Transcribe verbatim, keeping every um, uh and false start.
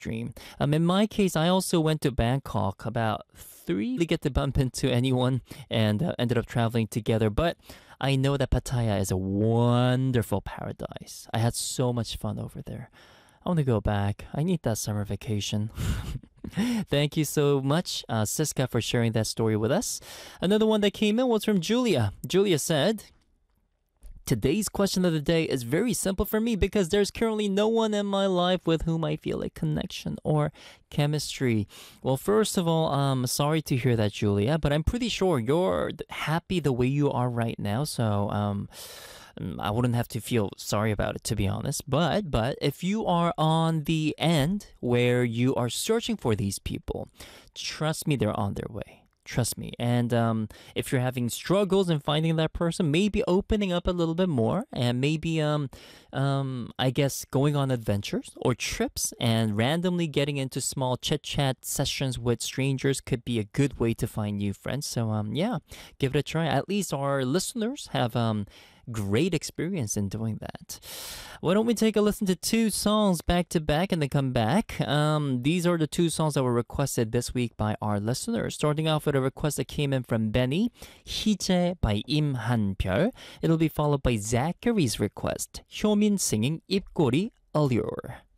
dream. Um, in my case, I also went to Bangkok about three to get to bump into anyone and uh, ended up traveling together. But I know that Pattaya is a wonderful paradise. I had so much fun over there. I want to go back. I need that summer vacation. Thank you so much, uh, Siska, for sharing that story with us. Another one that came in was from Julia. Julia said, today's question of the day is very simple for me because there's currently no one in my life with whom I feel a connection or chemistry. Well, first of all, I'm sorry to hear that, Julia, but I'm pretty sure you're happy the way you are right now. So, um, I wouldn't have to feel sorry about it, to be honest. But but if you are on the end where you are searching for these people, trust me, they're on their way. Trust me. And um, if you're having struggles in finding that person, maybe opening up a little bit more and maybe, um, um, I guess, going on adventures or trips and randomly getting into small chit chat sessions with strangers could be a good way to find new friends. So, um, yeah, give it a try. At least our listeners have um, great experience in doing that. Why don't we take a listen to two songs back to back and then come back? Um, these are the two songs that were requested this week by our listeners. Starting off with a request that came in from Benny, 희재 by Im Han-pyeol. It'll be followed by Zachary's request, Hyomin singing 입꼬리 Allure.